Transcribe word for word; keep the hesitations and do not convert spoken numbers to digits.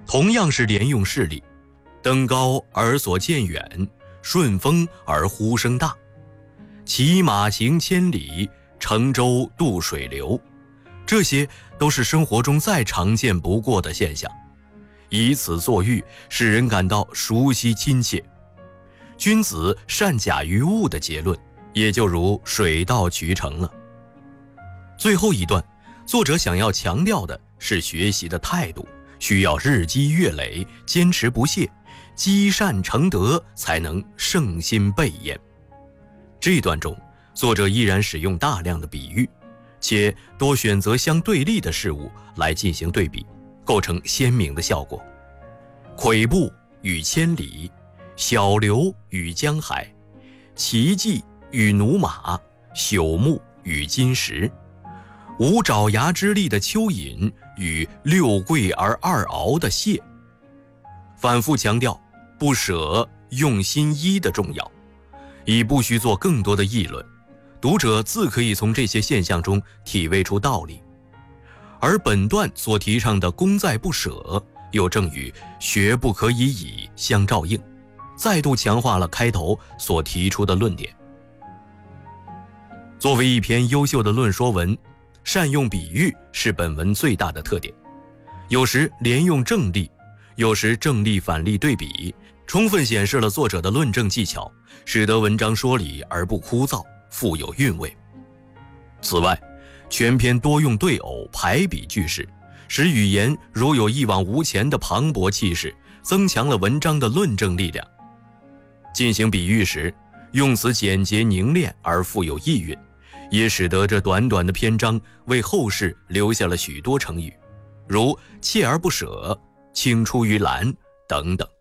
同样是连用势力，登高而所见远，顺风而呼声大。骑马行千里，乘舟渡水流，这些都是生活中再常见不过的现象，以此作喻，使人感到熟悉亲切。君子善假于物的结论也就如水到渠成了。最后一段，作者想要强调的是学习的态度，需要日积月累，坚持不懈，积善成德，才能圣心备焉。这段中，作者依然使用大量的比喻，且多选择相对立的事物来进行对比，构成鲜明的效果。跬步与千里，小流与江海，奇迹与驽马，朽木与金石，无爪牙之力的蚯蚓与六跪而二鳌的蟹，反复强调不舍用心一的重要，已不需做更多的议论，读者自可以从这些现象中体味出道理。而本段所提倡的功在不舍，又正与学不可以已相照应，再度强化了开头所提出的论点。作为一篇优秀的论说文，善用比喻是本文最大的特点，有时连用正例，有时正例反例对比，充分显示了作者的论证技巧，使得文章说理而不枯燥，富有韵味。此外，全篇多用对偶排比句式，使语言如有一往无前的磅礴气势，增强了文章的论证力量。进行比喻时，用词简洁凝练而富有意蕴，也使得这短短的篇章为后世留下了许多成语，如锲而不舍、青出于蓝等等。